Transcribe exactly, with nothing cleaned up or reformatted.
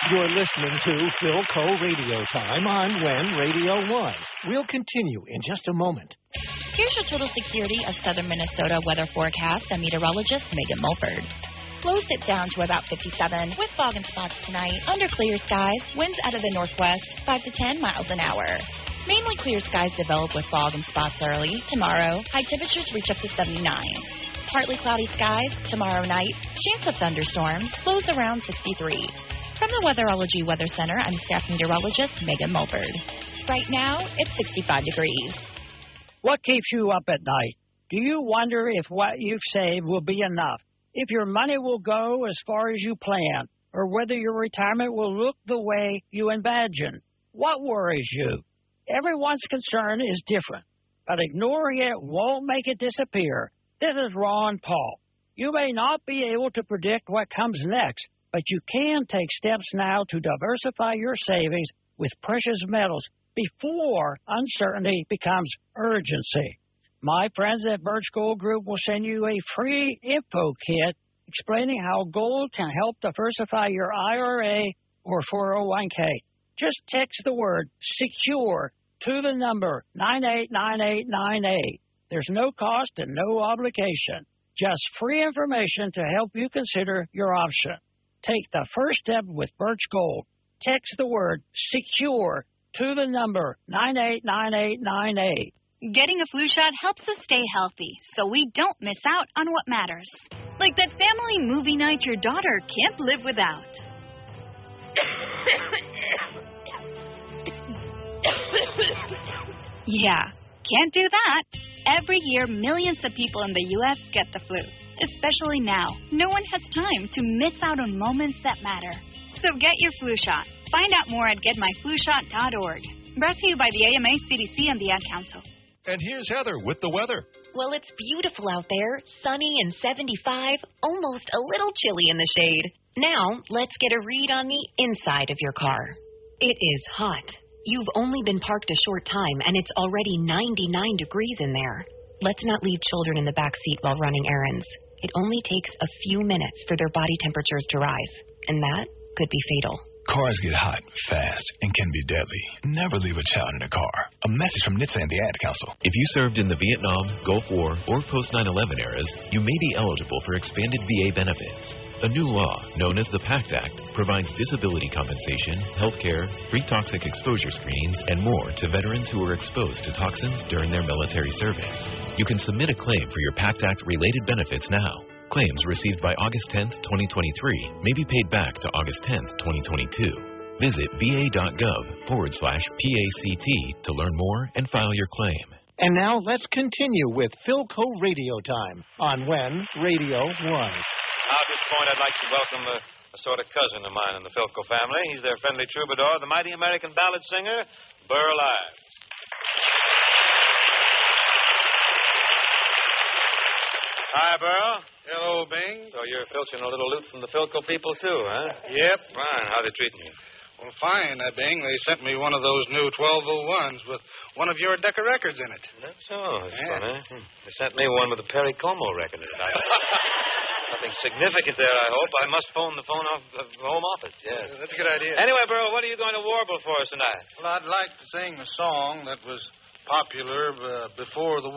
You're listening to Philco Radio Time on When Radio Was. We'll continue in just a moment. Here's your total security of southern Minnesota weather forecast and meteorologist Megan Mulford. Lows dip down to about fifty-seven with fog and spots tonight. Under clear skies, winds out of the northwest, five to ten miles an hour. Mainly clear skies develop with fog and spots early. Tomorrow, high temperatures reach up to seventy-nine. Partly cloudy skies. Tomorrow night, chance of thunderstorms. Lows around sixty-three. From the Weatherology Weather Center, I'm staff meteorologist Megan Mulford. Right now, it's sixty-five degrees. What keeps you up at night? Do you wonder if what you've saved will be enough? If your money will go as far as you plan? Or whether your retirement will look the way you imagine? What worries you? Everyone's concern is different, but ignoring it won't make it disappear. This is Ron Paul. You may not be able to predict what comes next, but you can take steps now to diversify your savings with precious metals before uncertainty becomes urgency. My friends at Birch Gold Group will send you a free info kit explaining how gold can help diversify your I R A or four oh one k. Just text the word SECURE to the number nine eight nine eight nine eight. There's no cost and no obligation. Just free information to help you consider your option. Take the first step with Birch Gold. Text the word SECURE to the number nine eight nine eight nine eight. Getting a flu shot helps us stay healthy, so we don't miss out on what matters. Like that family movie night your daughter can't live without. Yeah, can't do that. Every year, millions of people in the U S get the flu. Especially now, no one has time to miss out on moments that matter. So get your flu shot. Find out more at get my flu shot dot org. Brought to you by the A M A, C D C, and the Ad Council. And here's Heather with the weather. Well, it's beautiful out there, sunny and seventy-five, almost a little chilly in the shade. Now, let's get a read on the inside of your car. It is hot. You've only been parked a short time, and it's already ninety-nine degrees in there. Let's not leave children in the back seat while running errands. It only takes a few minutes for their body temperatures to rise, and that could be fatal. Cars get hot, fast, and can be deadly. Never leave a child in a car. A message from N H T S A and the Ad Council. If you served in the Vietnam, Gulf War, or post nine eleven eras, you may be eligible for expanded V A benefits. A new law, known as the PACT Act, provides disability compensation, health care, free toxic exposure screenings, and more to veterans who were exposed to toxins during their military service. You can submit a claim for your PACT Act-related benefits now. Claims received by August tenth, twenty twenty-three may be paid back to August tenth, twenty twenty-two. Visit va.gov forward slash PACT to learn more and file your claim. And now let's continue with Philco Radio Time on When Radio Was. Now, at this point, I'd like to welcome a, a sort of cousin of mine in the Philco family. He's their friendly troubadour, the mighty American ballad singer, Burl Ives. Hi, Burl. Hello, Bing. So you're filching a little loot from the Philco people, too, huh? Yep. Fine. How they treating you? Well, fine, uh, Bing. They sent me one of those new twelve oh ones with one of your Decca records in it. That's so. That's yeah. funny. Hmm. They sent me one with a Perry Como record in it. I Nothing significant there, I hope. I must phone the phone off of the home office, yes. Uh, that's a good idea. Anyway, Burl, what are you going to warble for us tonight? Well, I'd like to sing a song that was popular uh, before the